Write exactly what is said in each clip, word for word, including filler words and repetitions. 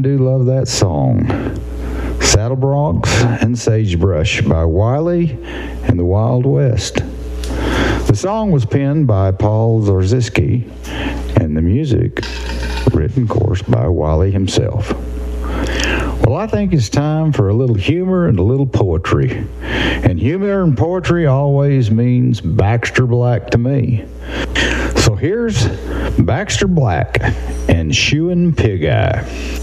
do love that song. Saddle Broncs and Sagebrush by Wiley and the Wild West. The song was penned by Paul Zorziski, and the music written, of course, by Wiley himself. Well, I think it's time for a little humor and a little poetry. And humor and poetry always means Baxter Black to me. So here's Baxter Black and Shoein' Pig Eye.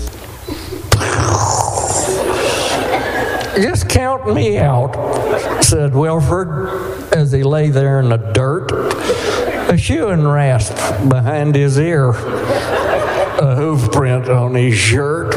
Just count me out, said Wilford as he lay there in the dirt, a shoeing rasp behind his ear, a hoof print on his shirt.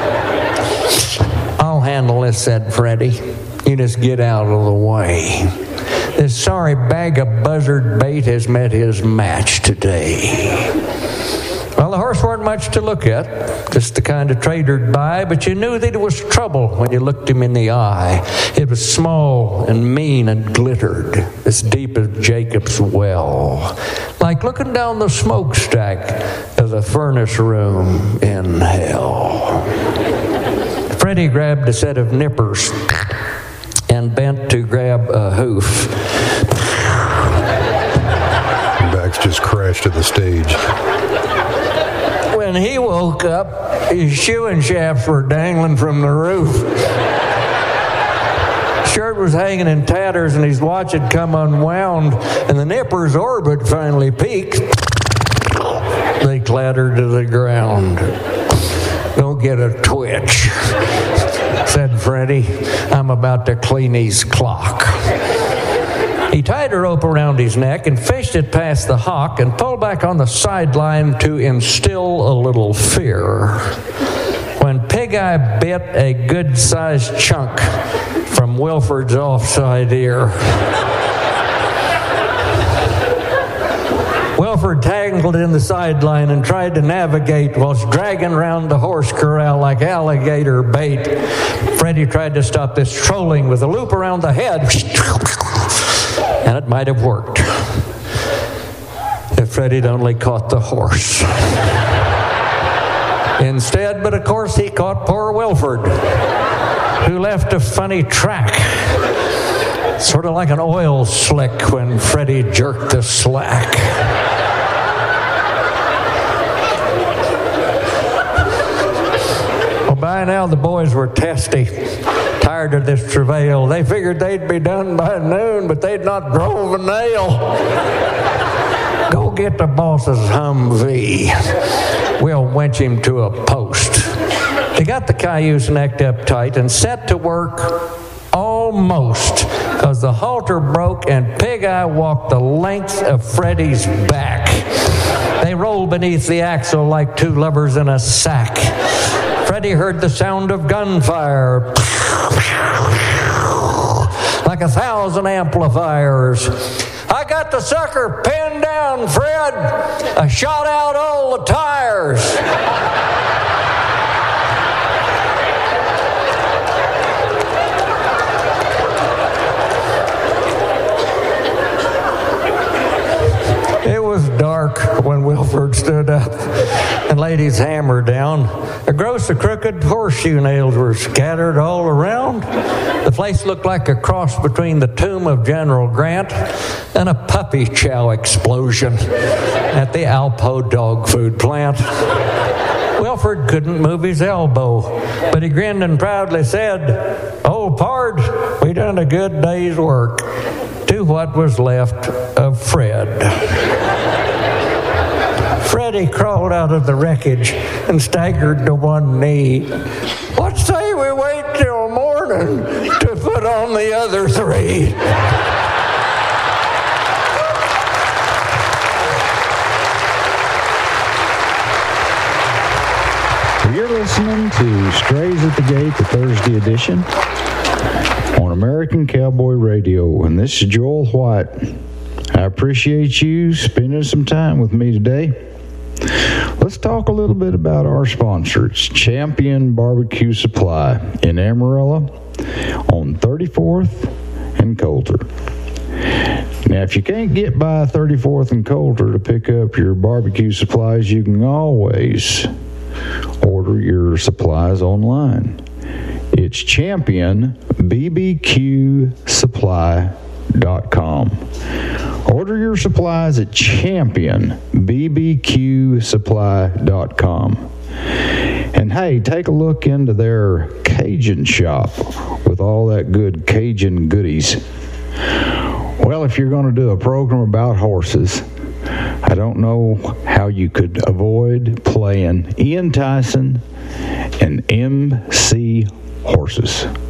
I'll handle this, said Freddie. You just get out of the way. This sorry bag of buzzard bait has met his match today. Well, the horse weren't much to look at, just the kind of trader'd buy, but you knew that it was trouble when you looked him in the eye. It was small and mean and glittered, as deep as Jacob's well, like looking down the smokestack of a furnace room in hell. Freddie grabbed a set of nippers and bent to grab a hoof. Bax just crashed to the stage. When he woke up, his shoeing shafts were dangling from the roof. Shirt was hanging in tatters, and his watch had come unwound, and the nipper's orbit finally peaked. They clattered to the ground. Don't get a twitch, said Freddie. I'm about to clean his clock. He tied a rope around his neck and fished it past the hock and pulled back on the sideline to instill a little fear. When Pig Eye bit a good-sized chunk from Wilford's offside ear. Wilford tangled in the sideline and tried to navigate whilst dragging around the horse corral like alligator bait. Freddie tried to stop this trolling with a loop around the head. And it might have worked if Freddie'd only caught the horse. Instead, but of course, he caught poor Wilford, who left a funny track, sort of like an oil slick when Freddie jerked the slack. Well, by now the boys were testy. Tired of this travail. They figured they'd be done by noon, but they'd not drove a nail. Go get the boss's Humvee. We'll winch him to a post. They got the cayuse necked up tight and set to work almost, because the halter broke and Pig Eye walked the length of Freddie's back. They rolled beneath the axle like two lovers in a sack. Freddie heard the sound of gunfire, like a thousand amplifiers. I got the sucker pinned down, Fred. I shot out all the tires. It was dark when Wilford stood up and laid his hammer down. A gross of crooked horseshoe nails were scattered all around. The place looked like a cross between the tomb of General Grant and a puppy chow explosion at the Alpo dog food plant. Wilford couldn't move his elbow, but he grinned and proudly said, "Oh, pard, we done a good day's work," to what was left of Fred. Freddie crawled out of the wreckage and staggered to one knee. What say we wait till morning to put on the other three? You're listening to Strays at the Gate, the Thursday edition on American Cowboy Radio, and this is Joel White. I appreciate you spending some time with me today. Let's talk a little bit about our sponsor. It's Champion Barbecue Supply in Amarillo on thirty-fourth and Coulter. Now, if you can't get by thirty-fourth and Coulter to pick up your barbecue supplies, you can always order your supplies online. It's champion b b q supply dot com. Order your supplies at champion b b q supply dot com. And hey, take a look into their Cajun shop with all that good Cajun goodies. Well, if you're going to do a program about horses, I don't know how you could avoid playing Ian Tyson and M C Horses.